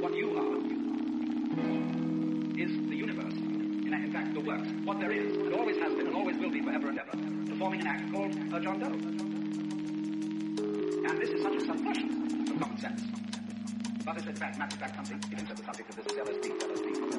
what you are is the universe. In fact, the works. What there is, and always has been, and always will be forever and ever, performing an act called John Doe. And this is such a subversion of common sense. But it's in fact, matter of fact, something, it is the subject of this LSD.